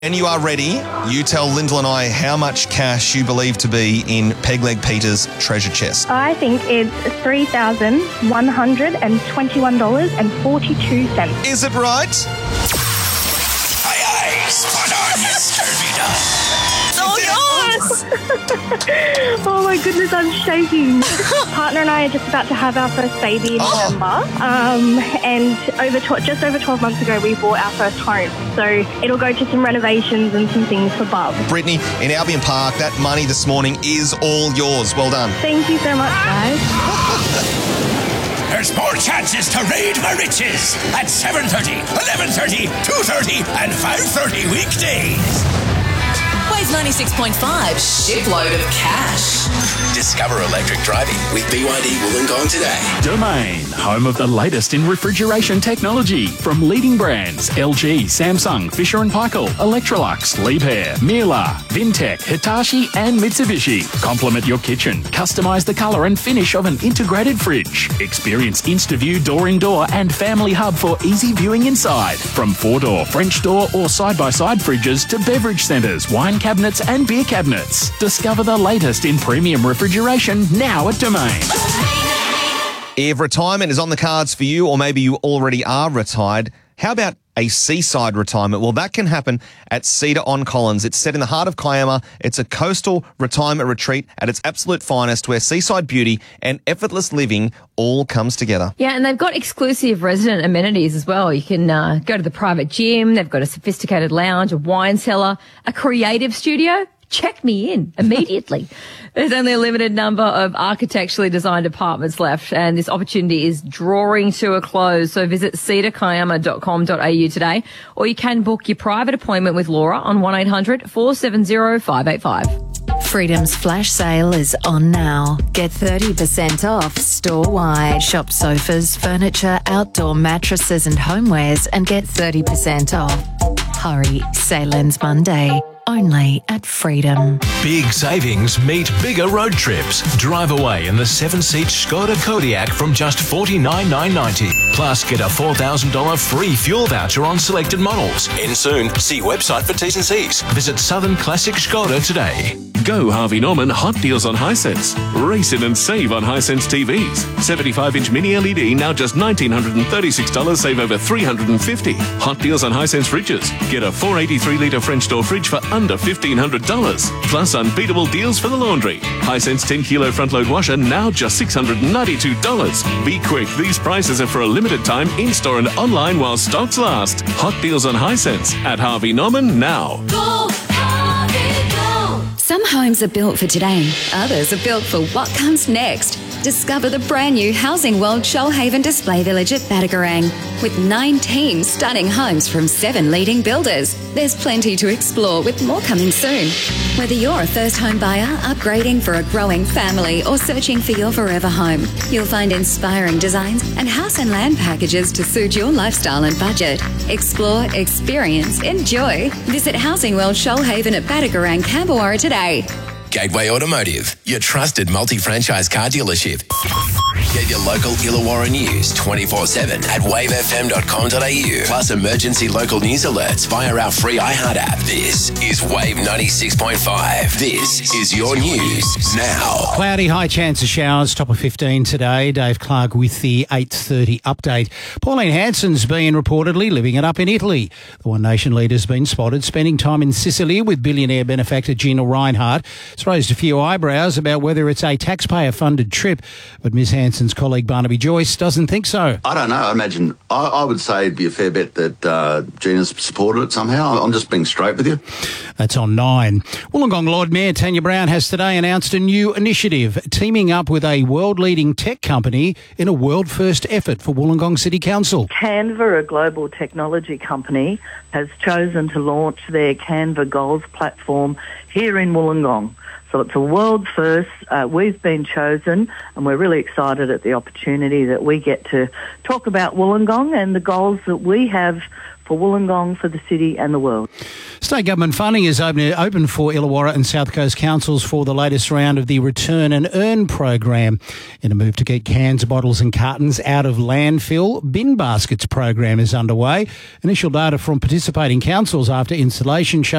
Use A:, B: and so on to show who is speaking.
A: When you are ready, you tell Lyndall and I how much cash you believe to be in Pegleg Peter's treasure chest.
B: I think it's $3,121.42.
A: Is it right?
C: Aye, aye, spot on, Mr. Vita.
B: Oh, yes! Oh, my goodness, I'm shaking. Partner and I are just about to have our first baby in November. And just over 12 months ago, we bought our first home. So it'll go to some renovations and some things for Bub.
A: Brittany, in Albion Park, that money this morning is all yours. Well done.
B: Thank you so much, guys.
C: There's more chances to raid my riches at 7:30, 11:30, 2:30 and 5:30 weekdays.
D: Wave 96.5, shipload of cash.
C: Discover electric driving with BYD Wollongong today.
E: Domain, home of the latest in refrigeration technology from leading brands LG, Samsung, Fisher & Paykel, Electrolux, Liebherr, Miele, Vintech, Hitachi and Mitsubishi. Complement your kitchen. Customize the colour and finish of an integrated fridge. Experience InstaView door-in-door and Family Hub for easy viewing inside. From 4-door, French door or side-by-side fridges to beverage centres, wine cabinets and beer cabinets. Discover the latest in premium refrigeration now at Domain.
A: If retirement is on the cards for you, or maybe you already are retired, how about a seaside retirement? Well, that can happen at Cedar-on-Collins. It's set in the heart of Kiama. It's a coastal retirement retreat at its absolute finest, where seaside beauty and effortless living all comes together.
F: Yeah, and they've got exclusive resident amenities as well. You can go to the private gym. They've got a sophisticated lounge, a wine cellar, a creative studio. Check me in immediately. There's only a limited number of architecturally designed apartments left, and this opportunity is drawing to a close. So visit cedarkiama.com.au today, or you can book your private appointment with Laura on 1-800-470-585.
G: Freedom's flash sale is on now. Get 30% off store-wide. Shop sofas, furniture, outdoor mattresses and homewares and get 30% off. Hurry, sale ends Monday. Only at Freedom.
H: Big savings meet bigger road trips. Drive away in the 7-seat Skoda Kodiaq from just $49,990. Plus, get a $4,000 free fuel voucher on selected models. End soon. See website for T's and C's. Visit Southern Classic Skoda today.
E: Go Harvey Norman Hot Deals on Hisense. Race in and save on Hisense TVs. 75-inch mini LED, now just $1,936, save over $350. Hot Deals on Hisense fridges. Get a 483-litre French door fridge for under $1,500. Plus unbeatable deals for the laundry. Hisense 10-kilo front-load washer, now just $692. Be quick, these prices are for a limited time in-store and online while stocks last. Hot Deals on Hisense at Harvey Norman now.
D: Go, Harvey, go.
G: Some homes are built for today. Others are built for what comes next. Discover the brand new Housing World Shoalhaven Display Village at Badagarang with 19 stunning homes from 7 leading builders. There's plenty to explore with more coming soon. Whether you're a first home buyer, upgrading for a growing family or searching for your forever home, you'll find inspiring designs and house and land packages to suit your lifestyle and budget. Explore, experience, enjoy. Visit Housing World Shoalhaven at Badagarang, Camberwara today.
C: Gateway Automotive, your trusted multi-franchise car dealership. Get your local Illawarra news 24/7 at wavefm.com.au. Plus emergency local news alerts via our free iHeart app. This is Wave 96.5. This is your news now.
I: Cloudy, high chance of showers, top of 15 today. Dave Clark with the 8:30 update. Pauline Hanson's been reportedly living it up in Italy. The One Nation leader's been spotted spending time in Sicily with billionaire benefactor Gina Reinhardt. It's raised a few eyebrows about whether it's a taxpayer-funded trip, but Ms Hanson's colleague Barnaby Joyce doesn't think so.
J: I don't know. I imagine I would say it'd be a fair bet that Gina's supported it somehow. I'm just being straight with you.
I: That's on 9. Wollongong Lord Mayor Tanya Brown has today announced a new initiative, teaming up with a world-leading tech company in a world-first effort for Wollongong City Council.
K: Canva, a global technology company, has chosen to launch their Canva Goals platform here in Wollongong. So it's a world first. We've been chosen, and we're really excited at the opportunity that we get to talk about Wollongong and the goals that we have for Wollongong, for the city and the world.
I: State government funding is open for Illawarra and South Coast councils for the latest round of the Return and Earn program. In a move to get cans, bottles and cartons out of landfill, Bin Baskets program is underway. Initial data from participating councils after installation shows